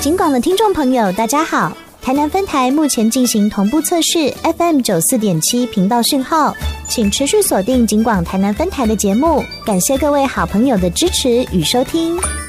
警广的听众朋友大家好，台南分台目前进行同步测试 FM 94.7频道讯号，请持续锁定警广台南分台的节目，感谢各位好朋友的支持与收听。